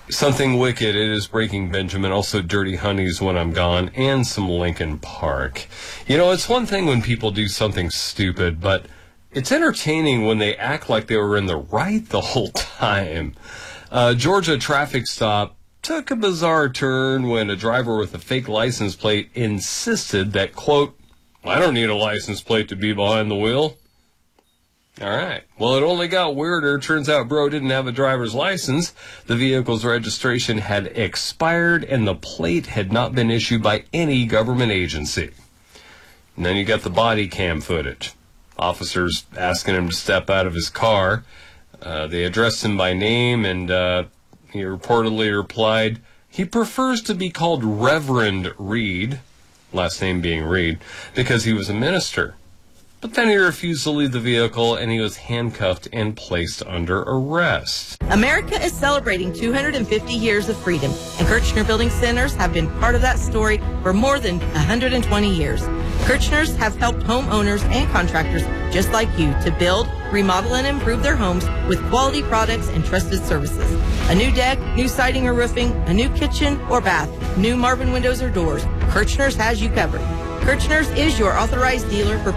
Something wicked, it is Breaking Benjamin, also Dirty Honeys When I'm Gone, and some Linkin Park. You know, it's one thing when people do something stupid, but it's entertaining when they act like they were in the right the whole time. Georgia traffic stop took a bizarre turn when a driver with a fake license plate insisted that, quote, "I don't need a license plate to be behind the wheel." All right. Well, it only got weirder. Turns out bro didn't have a driver's license. The vehicle's registration had expired, and the plate had not been issued by any government agency. And then you got the body cam footage. Officers asking him to step out of his car. They addressed him by name, and he reportedly replied, he prefers to be called Reverend Reed, last name being Reed, because he was a minister. But then he refused to leave the vehicle, and he was handcuffed and placed under arrest. America is celebrating 250 years of freedom, and Kirchner Building Centers have been part of that story for more than 120 years. Kirchners have helped homeowners and contractors just like you to build, remodel, and improve their homes with quality products and trusted services. A new deck, new siding or roofing, a new kitchen or bath, new Marvin windows or doors, Kirchners has you covered. Kirchners is your authorized dealer for